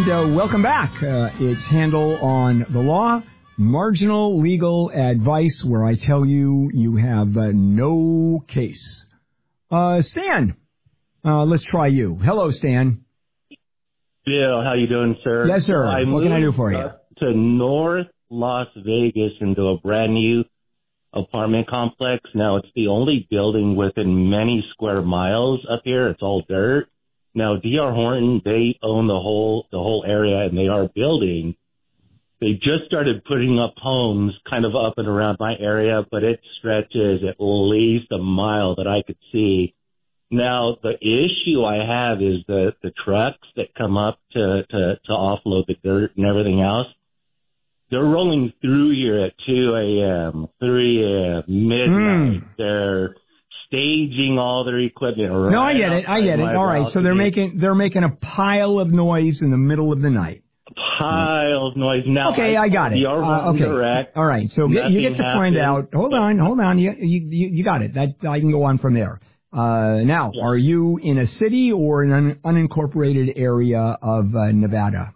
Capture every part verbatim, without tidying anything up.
And uh, welcome back. Uh, it's Handel on the Law, marginal legal advice where I tell you you have uh, no case. Uh, Stan, uh, let's try you. Hello, Stan. Bill, how you doing, sir? Yes, sir. I what can I do for you? To North Las Vegas into a brand new apartment complex. Now, it's the only building within many square miles up here. It's all dirt. Now, D R Horton, they own the whole the whole area, and they are building. They just started putting up homes kind of up and around my area, but it stretches at least a mile that I could see. Now, the issue I have is the, the trucks that come up to, to, to offload the dirt and everything else. They're rolling through here at two a.m., three a.m., midnight. Mm. They're staging all their equipment. Right. No, I get it. I get it. All right. So they're making they're making a pile of noise in the middle of the night. Pile of noise. Now, okay, I, I got it. Uh, okay. Direct, all right. So get, you get to find out. Hold on. Hold on. You, you you got it. That I can go on from there. Uh, now, yeah. Are you in a city or an un- unincorporated area of uh, Nevada?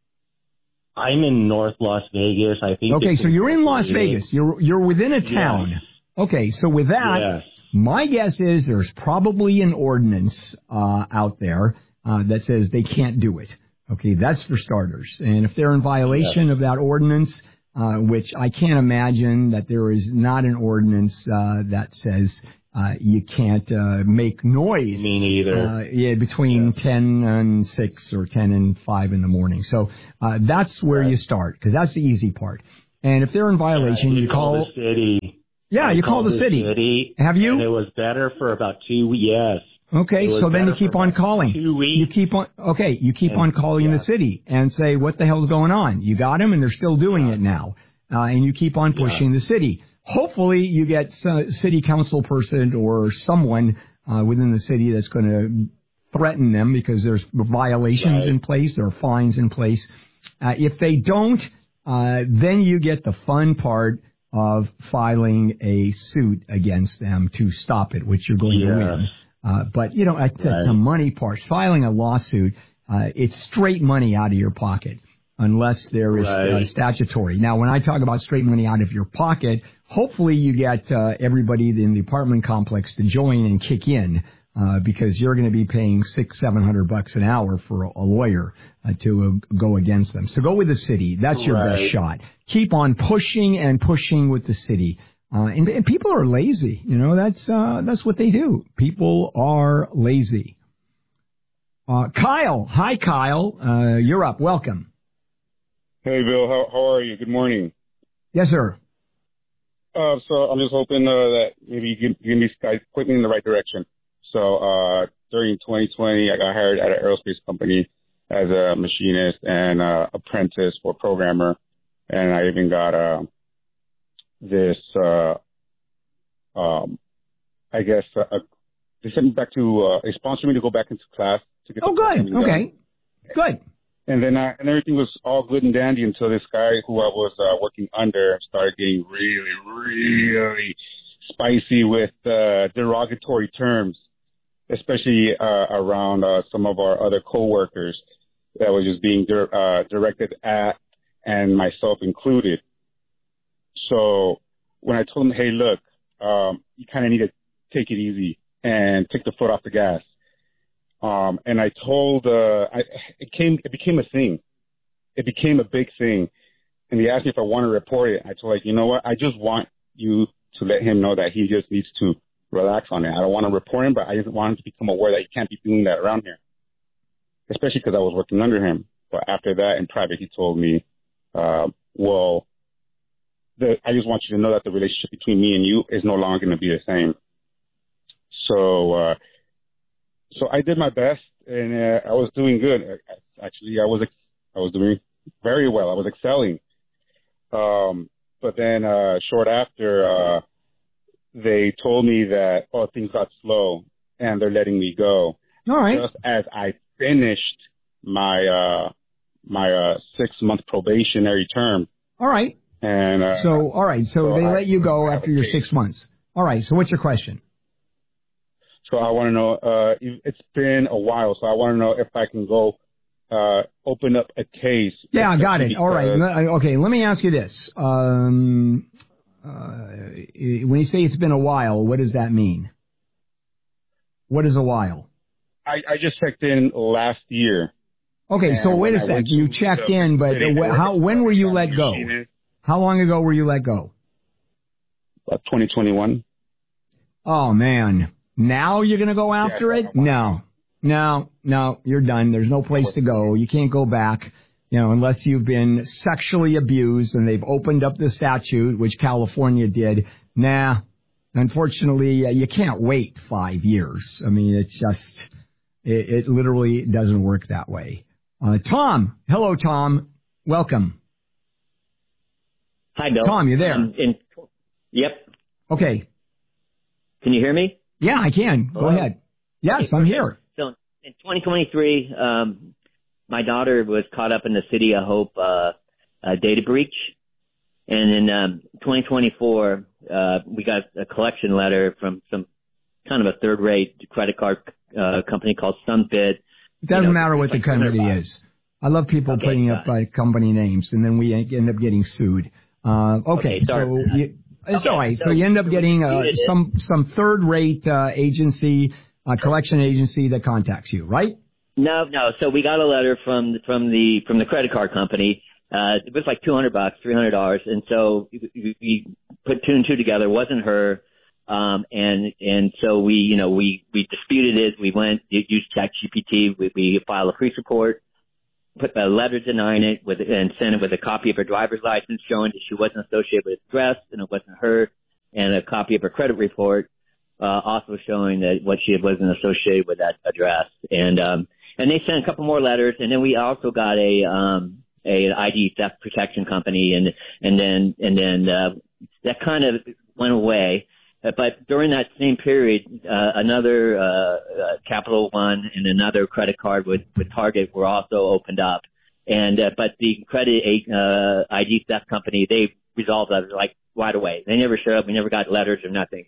I'm in North Las Vegas. I think. Okay, so you're in Las Vegas. You're you're within a town. Yes. Okay, so with that, yes. my guess is there's probably an ordinance uh, out there uh, that says they can't do it. Okay, that's for starters. And if they're in violation yes. of that ordinance, uh, which I can't imagine that there is not an ordinance uh, that says uh, you can't uh, make noise. Me neither. Uh, yeah, between yeah. ten and six or ten and five in the morning. So uh, that's where right. you start, because that's the easy part. And if they're in violation, yeah, you, you call, call the city. Yeah, I you call the, the city. city. Have you? And it was better for about two weeks. Yes. Okay, so then you keep on calling. Two weeks. You keep on. Okay, you keep and, on calling yeah. the city and say, "What the hell's going on?" You got them, and they're still doing it now. Uh, and you keep on pushing yeah. the city. Hopefully, you get a city council person or someone uh, within the city that's going to threaten them because there's violations right. in place, there are fines in place. Uh, if they don't, uh, then you get the fun part of filing a suit against them to stop it, which you're going yeah. to win. Uh, but, you know, at, right. at the money part, filing a lawsuit, uh, it's straight money out of your pocket unless there is right. uh, statutory. Now, when I talk about straight money out of your pocket, hopefully you get uh, everybody in the apartment complex to join and kick in uh, because you're going to be paying six, seven hundred bucks an hour for a, a lawyer uh, to uh, go against them. So go with the city. That's your right. best shot. Keep on pushing and pushing with the city. Uh, and, and people are lazy. You know, that's uh, that's what they do. People are lazy. Uh, Kyle. Hi, Kyle. Uh, you're up. Welcome. Hey, Bill. How, how are you? Good morning. Yes, sir. Uh, so I'm just hoping uh, that maybe you can give me guys point me in the right direction. So uh, during twenty twenty, I got hired at an aerospace company as a machinist and uh, apprentice for programmer. And I even got a... Uh, this, uh, um, I guess, uh, uh, they sent me back to, uh, they sponsored me to go back into class to get Oh, good. Okay. Good. And then, uh, and everything was all good and dandy until this guy who I was, uh, working under started getting really, really spicy with, uh, derogatory terms, especially, uh, around, uh, some of our other coworkers that was just being, dir- uh, directed at and myself included. So when I told him, hey, look, um, you kind of need to take it easy and take the foot off the gas. Um, and I told, uh, I, it came, it became a thing. It became a big thing. And he asked me if I want to report it. I told like, you know what? I just want you to let him know that he just needs to relax on it. I don't want to report him, but I just want him to become aware that he can't be doing that around here, especially because I was working under him. But after that, in private, he told me, uh, well, The, I just want you to know that the relationship between me and you is no longer going to be the same. So, uh, so I did my best, and uh, I was doing good. Actually, I was ex- I was doing very well. I was excelling. Um, but then, uh, short after, uh, they told me that oh things got slow and they're letting me go. All right. Just as I finished my uh, my uh, six month probationary term. All right. And, uh, so, all right. So, so they I, let you go after your case. six months. All right. So what's your question? So I want to know, uh, it's been a while, so I want to know if I can go uh, open up a case. Yeah, I got it. All right. Okay, let me ask you this. Um, uh, when you say it's been a while, what does that mean? What is a while? I, I just checked in last year. Okay, so wait a sec. You checked in, but how? When were you let go? How long ago were you let go? About twenty twenty-one. Oh, man. Now you're going to go after yeah, it? No. No, no, you're done. There's no place to go. You can't go back, you know, unless you've been sexually abused and they've opened up the statute, which California did. Nah, unfortunately, uh, you can't wait five years. I mean, it's just, it, it literally doesn't work that way. Uh, Tom. Hello, Tom. Welcome. Hi, Bill. Tom, you there? Um, in, yep. Okay. Can you hear me? Yeah, I can. Hello? Go ahead. Yes, okay, I'm here. So in twenty twenty-three, um, my daughter was caught up in the City of Hope uh, uh, data breach. And in um, twenty twenty-four, uh, we got a collection letter from some kind of a third-rate credit card uh, company called Sunfit. It doesn't you know, matter what the company is. I love people okay, putting up uh, company names, and then we end up getting sued. Uh, okay, okay so you, it's okay, all right. So, so you end up getting uh, some some third-rate uh, agency, uh, collection agency that contacts you, right? No, no. So we got a letter from from the from the credit card company. Uh, it was like two hundred bucks, three hundred dollars, and so we, we put two and two together. It wasn't her, um, and and so we, you know, we we disputed it. We went used ChatGPT. We, we filed a police report, put a letter denying it, with and sent it with a copy of her driver's license showing that she wasn't associated with the address and it wasn't her, and a copy of her credit report, uh, also showing that what she wasn't associated with that address. And um, and they sent a couple more letters, and then we also got a um. a I D theft protection company, and and then and then uh, that kind of went away. Uh, but during that same period, uh, another uh, uh, Capital One and another credit card with, with Target were also opened up. And uh, but the credit uh, I D theft company, they resolved that like right away. They never showed up. We never got letters or nothing.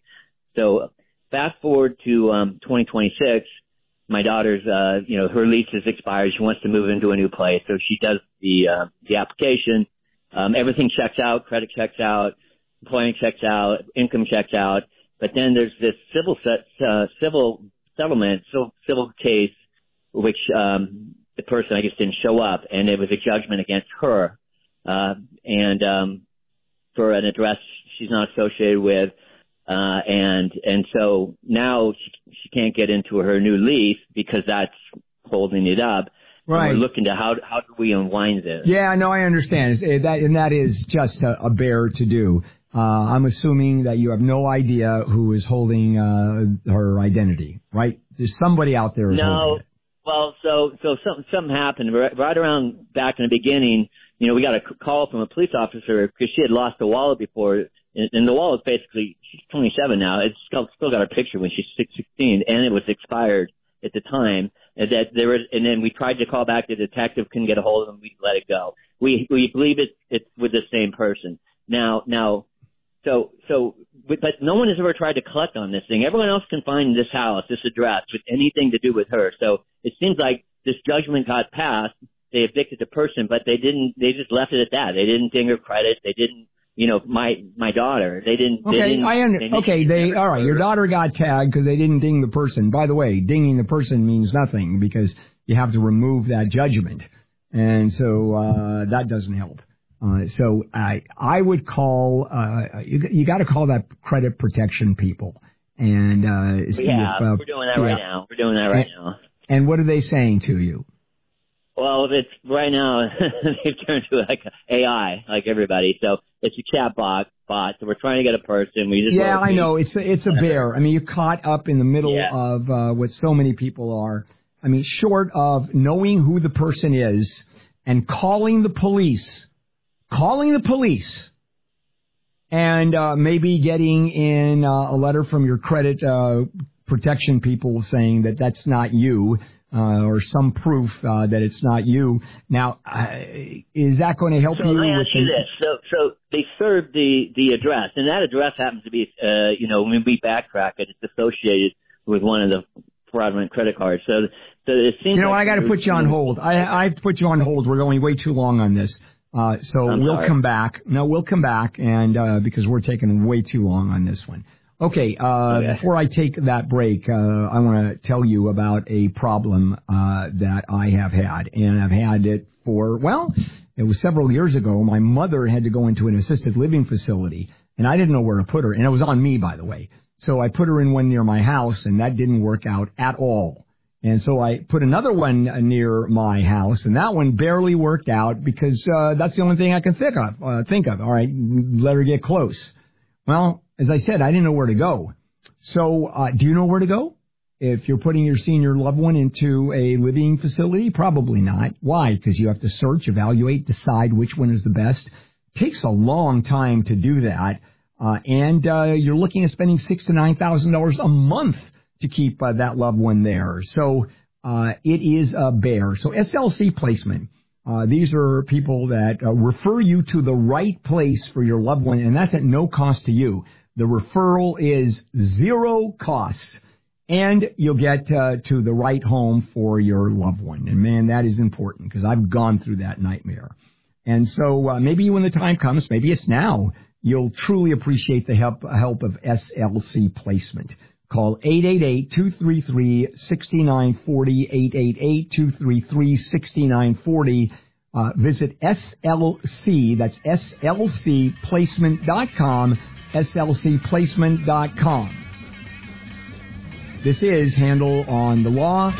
So fast forward to um, twenty twenty-six. My daughter's, uh, you know, her lease is expired. She wants to move into a new place. So she does the, uh, the application. Um, everything checks out. Credit checks out. Employment checks out. Income checks out. But then there's this civil set, uh, civil settlement, civil, civil case, which, um, the person, I guess, didn't show up. And it was a judgment against her. Uh, and, um, for an address she's not associated with. Uh, and, and so now she, she can't get into her new lease because that's holding it up. Right. And we're looking to how, how do we unwind this? Yeah, no, I understand. That, and that is just a, a bear to do. Uh, I'm assuming that you have no idea who is holding, uh, her identity, right? There's somebody out there who's no, holding it. Well, so, so something, something happened right, right around back in the beginning. You know, we got a call from a police officer because she had lost a wallet before. And the wallet is basically, she's twenty-seven now. It's still, still got her picture when she's sixteen, and it was expired at the time. And that there was, and then we tried to call back. The detective couldn't get a hold of them. We let it go. We we believe it it's with the same person now. Now, so so, but no one has ever tried to collect on this thing. Everyone else can find this house, this address, with anything to do with her. So it seems like this judgment got passed. They evicted the person, but they didn't. They just left it at that. They didn't ding her credit. They didn't. You know, my my daughter, they didn't. Okay, they didn't, I under, they okay. They all right. Your daughter got tagged because they didn't ding the person. By the way, dinging the person means nothing because you have to remove that judgment, and so uh, that doesn't help. Uh, so I I would call uh, you, you got to call that credit protection people and uh, see yeah, if, uh, we're doing that yeah. right now. We're doing that right and, now. And what are they saying to you? Well, it's right now they've turned to like A I, like everybody. So it's a chat bot, bot. So we're trying to get a person. We just yeah, I know it's a, it's a bear. I mean, you're caught up in the middle yeah. of uh, what so many people are. I mean, short of knowing who the person is and calling the police, calling the police, and uh, maybe getting in uh, a letter from your credit uh, protection people saying that that's not you. Uh, or some proof uh, that it's not you. Now, uh, is that going to help so you? So let me with ask you the... this. So, so they served the, the address, and that address happens to be, uh, you know, when we backtrack it, it's associated with one of the fraudulent credit cards. So, so it seems. You know, like I got to put you on hold. I I've put you on hold. We're going way too long on this. Uh, so I'm we'll sorry. come back. No, we'll come back, and uh, because we're taking way too long on this one. Okay, uh, okay. Before I take that break, uh, I want to tell you about a problem uh, that I have had, and I've had it for, well, it was several years ago. My mother had to go into an assisted living facility, and I didn't know where to put her, and it was on me, by the way. So I put her in one near my house, and that didn't work out at all. And so I put another one near my house, and that one barely worked out because uh, that's the only thing I can think of. Uh, think of. All right, let her get close. Well, as I said, I didn't know where to go. So uh, do you know where to go? If you're putting your senior loved one into a living facility, probably not. Why? Because you have to search, evaluate, decide which one is the best. It takes a long time to do that, uh, and uh, you're looking at spending six to nine thousand dollars a month to keep uh, that loved one there. So uh, it is a bear. So S L C placement. Uh, these are people that uh, refer you to the right place for your loved one, and that's at no cost to you. The referral is zero cost, and you'll get uh, to the right home for your loved one. And, man, that is important because I've gone through that nightmare. And so uh, maybe when the time comes, maybe it's now, you'll truly appreciate the help, help of S L C placement. Call eight eight eight, two three three, six nine four zero, eight eight eight, two three three, six nine four zero. Uh, visit S L C, that's S L C placement dot com, S L C placement dot com. This is Handel on the Law.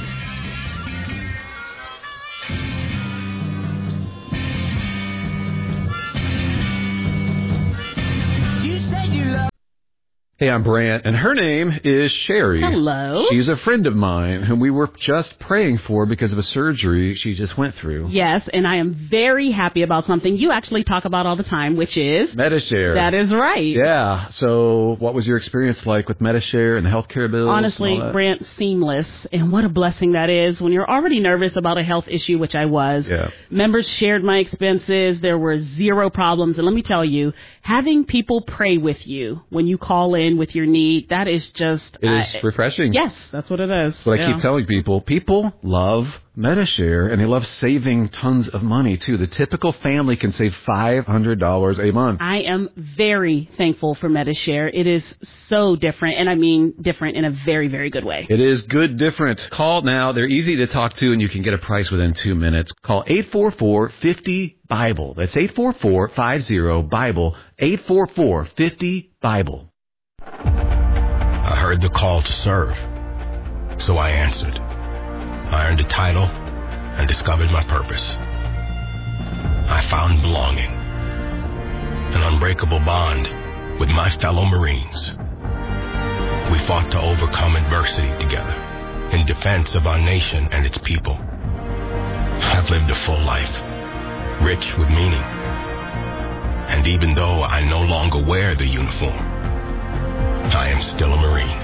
You said you love. Hey, I'm Brant, and her name is Sherry. Hello. She's a friend of mine whom we were just praying for because of a surgery she just went through. Yes, and I am very happy about something you actually talk about all the time, which is... Medi-Share. That is right. Yeah. So what was your experience like with Medi-Share and the healthcare bills? Honestly, Brant, seamless. And what a blessing that is when you're already nervous about a health issue, which I was. Yeah. Members shared my expenses. There were zero problems. And let me tell you, having people pray with you when you call in with your need, that is just... It is uh, refreshing. Yes, that's what it is. That's what yeah. I keep telling people. People love Medi-Share, and they love saving tons of money, too. The typical family can save five hundred dollars a month. I am very thankful for Medi-Share. It is so different, and I mean different in a very, very good way. It is good different. Call now. They're easy to talk to, and you can get a price within two minutes. Call eight four four, five zero, BIBLE. That's eight four four, five zero, BIBLE, eight four four, five zero, BIBLE. I heard the call to serve, so I answered. I earned a title and discovered my purpose. I found belonging, an unbreakable bond with my fellow Marines. We fought to overcome adversity together in defense of our nation and its people. I've lived a full life, rich with meaning. And even though I no longer wear the uniform, I am still a Marine.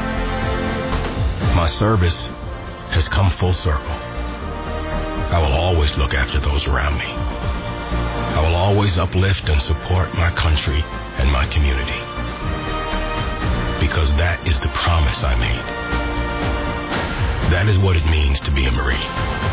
My service has come full circle. I will always look after those around me. I will always uplift and support my country and my community. Because that is the promise I made. That is what it means to be a Marine.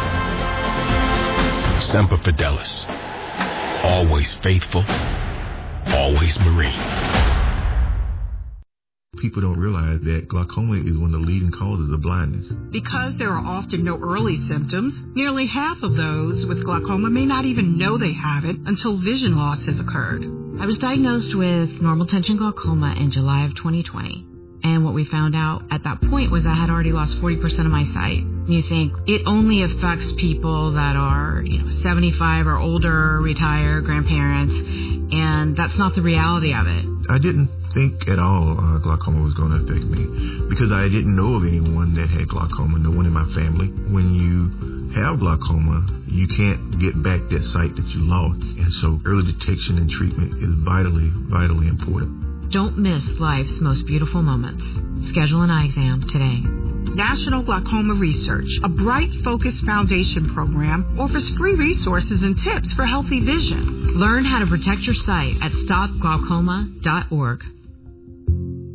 Semper Fidelis. Always faithful. Always Marine. People don't realize that glaucoma is one of the leading causes of blindness. Because there are often no early symptoms, nearly half of those with glaucoma may not even know they have it until vision loss has occurred. I was diagnosed with normal tension glaucoma in July of twenty twenty. And what we found out at that point was I had already lost forty percent of my sight. You think it only affects people that are, you know, seventy-five or older, retired, grandparents, and that's not the reality of it. I didn't think at all uh, glaucoma was going to affect me because I didn't know of anyone that had glaucoma, no one in my family. When you have glaucoma, you can't get back that sight that you lost. And so early detection and treatment is vitally, vitally important. Don't miss life's most beautiful moments. Schedule an eye exam today. National Glaucoma Research, a Bright Focus Foundation program, offers free resources and tips for healthy vision. Learn how to protect your sight at stop glaucoma dot org.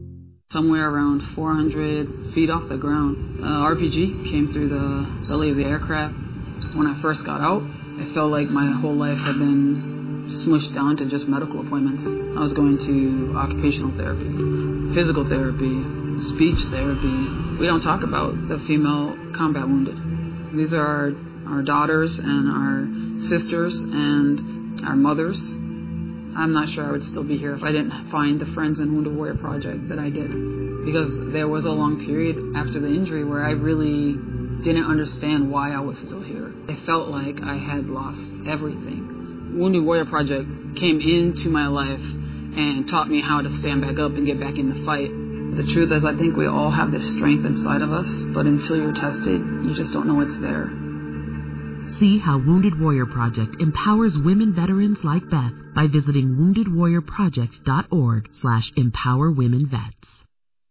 somewhere around four hundred feet off the ground. Uh, R P G came through the belly of the aircraft. When I first got out, I felt like my whole life had been smushed down to just medical appointments. I was going to occupational therapy, physical therapy, speech therapy. We don't talk about the female combat wounded. These are our, our daughters and our sisters and our mothers. I'm not sure I would still be here if I didn't find the Friends and Wounded Warrior Project that I did. Because there was a long period after the injury where I really didn't understand why I was still here. I felt like I had lost everything. Wounded Warrior Project came into my life and taught me how to stand back up and get back in the fight. The truth is, I think we all have this strength inside of us, but until you're tested, you just don't know it's there. See how Wounded Warrior Project empowers women veterans like Beth by visiting wounded warrior projects dot org slash empower women vets.